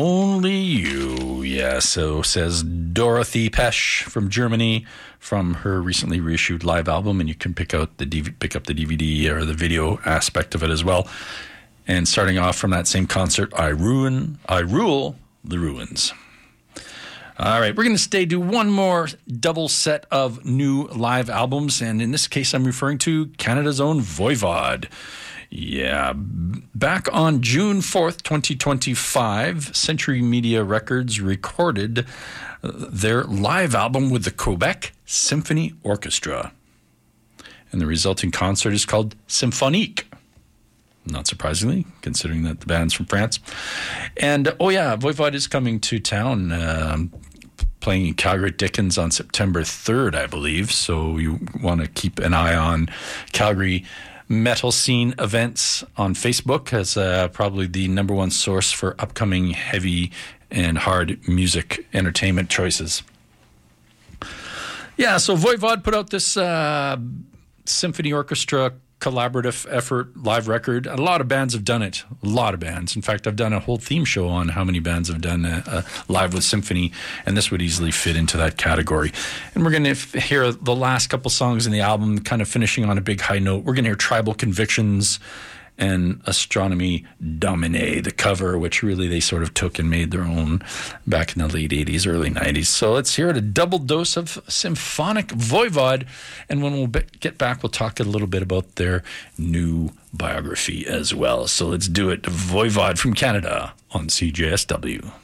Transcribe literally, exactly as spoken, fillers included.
Only You, yeah, so says Dorothy Pesch from Germany from her recently reissued live album, and you can pick out the D V- pick up the D V D or the video aspect of it as well. And starting off from that same concert, I ruin, I rule the ruins. All right, we're going to stay do one more double set of new live albums, and in this case, I'm referring to Canada's own Voivod. Yeah, back on June fourth, twenty twenty-five, Century Media Records recorded their live album with the Quebec Symphony Orchestra. And the resulting concert is called Symphonique. Not surprisingly, considering that the band's from France. And, oh yeah, Voivod is coming to town, um, playing in Calgary Dickens on September third, I believe. So you want to keep an eye on Calgary metal scene events on Facebook as uh, probably the number one source for upcoming heavy and hard music entertainment choices. Yeah, so Voivod put out this uh, symphony orchestra collaborative effort live record. A lot of bands have done it. A lot of bands. In fact, I've done a whole theme show on how many bands have done a, a live with symphony, and this would easily fit into that category. And we're going to f- hear the last couple songs in the album, kind of finishing on a big high note. We're going to hear Tribal Convictions and Astronomy Domine, the cover, which really they sort of took and made their own back in the late eighties, early nineties. So let's hear it, a double dose of symphonic Voivod. And when we'll be- get back, we'll talk a little bit about their new biography as well. So let's do it. Voivod from Canada on C J S W.